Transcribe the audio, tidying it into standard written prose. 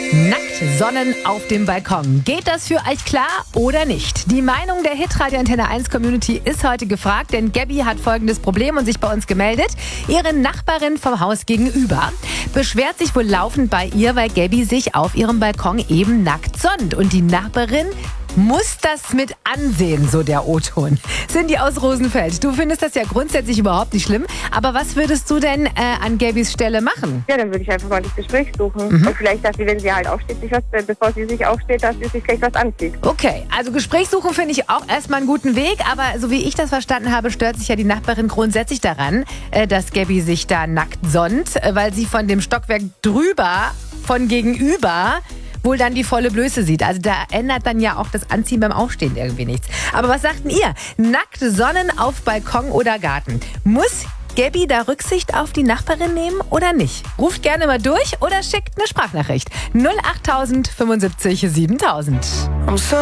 Nackt sonnen auf dem Balkon. Geht das für euch klar oder nicht? Die Meinung der Hitradio Antenne 1 Community ist heute gefragt, denn Gabby hat folgendes Problem und sich bei uns gemeldet. Ihre Nachbarin vom Haus gegenüber beschwert sich wohl laufend bei ihr, weil Gabby sich auf ihrem Balkon eben nackt sonnt. Und die Nachbarin muss das mit ansehen, so der O-Ton. Cindy aus Rosenfeld, du findest das ja grundsätzlich überhaupt nicht schlimm, aber was würdest du denn an Gabbys Stelle machen? Ja, dann würde ich einfach mal das Gespräch suchen. Und vielleicht, dass sie, wenn sie halt aufsteht, bevor sie sich aufsteht, dass sie sich vielleicht was anzieht. Okay, also Gespräch suchen finde ich auch erstmal einen guten Weg, aber so wie ich das verstanden habe, stört sich ja die Nachbarin grundsätzlich daran, dass Gabby sich da nackt sonnt, weil sie von dem Stockwerk drüber, von gegenüber, wohl dann die volle Blöße sieht. Also da ändert dann ja auch das Anziehen beim Aufstehen irgendwie nichts. Aber was sagt denn ihr? Nackt sonnen auf Balkon oder Garten. Muss Gabby da Rücksicht auf die Nachbarin nehmen oder nicht? Ruft gerne mal durch oder schickt eine Sprachnachricht. 08000 75 7000.